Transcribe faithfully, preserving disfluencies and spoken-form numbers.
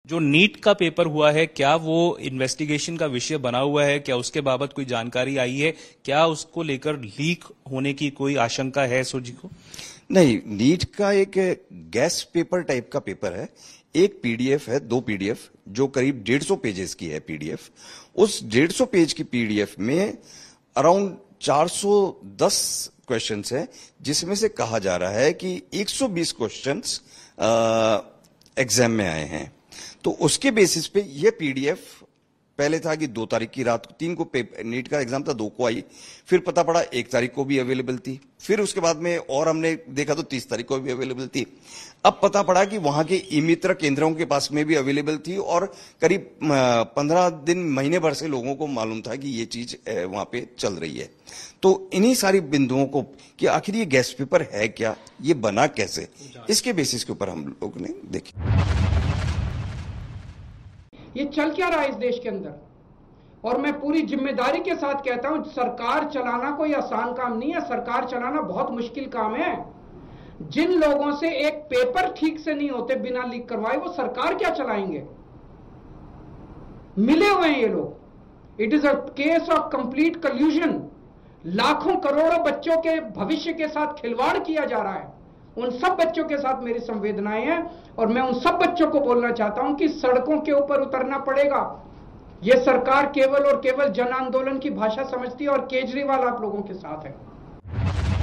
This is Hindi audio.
जो नीट का पेपर हुआ है, क्या वो इन्वेस्टिगेशन का विषय बना हुआ है? क्या उसके बाबत कोई जानकारी आई है? क्या उसको लेकर लीक होने की कोई आशंका है सुरजी को? नहीं, नीट का एक गैस पेपर टाइप का पेपर है। एक पीडीएफ है, दो पीडीएफ जो करीब डेढ़ सौ पेजेस की है पीडीएफ। उस डेढ़ सौ पेज की पीडीएफ में अराउंड चार सौ दस क्वेश्चंस हैं, जिसमें से कहा जा रहा है कि एक सौ बीस क्वेश्चंस एग्जाम में आए हैं। तो उसके बेसिस पे ये पीडीएफ पहले था कि दो तारीख की रात को, तीन को नीट का एग्जाम था, दो को आई, फिर पता पड़ा एक तारीख को भी अवेलेबल थी, फिर उसके बाद में और हमने देखा तो तीस तारीख को भी अवेलेबल थी। अब पता पड़ा कि वहां के ई मित्र केंद्रों के पास में भी अवेलेबल थी और करीब पंद्रह दिन महीने भर से लोगों को मालूम था कि ये चीज वहां पे चल रही है। तो इन्हीं सारी बिंदुओं को कि आखिर ये गैस पेपर है क्या, ये बना कैसे, इसके बेसिस के ऊपर हम लोग ने देखी। ये चल क्या रहा है इस देश के अंदर, और मैं पूरी जिम्मेदारी के साथ कहता हूं, सरकार चलाना कोई आसान काम नहीं है। सरकार चलाना बहुत मुश्किल काम है। जिन लोगों से एक पेपर ठीक से नहीं होते बिना लीक करवाए, वो सरकार क्या चलाएंगे? मिले हुए हैं ये लोग। It is a case of complete कल्यूजन। लाखों करोड़ों बच्चों के भविष्य के साथ खिलवाड़ किया जा रहा है। उन सब बच्चों के साथ मेरी संवेदनाएं हैं और मैं उन सब बच्चों को बोलना चाहता हूं कि सड़कों के ऊपर उतरना पड़ेगा। यह सरकार केवल और केवल जन आंदोलन की भाषा समझती है और केजरीवाल आप लोगों के साथ है।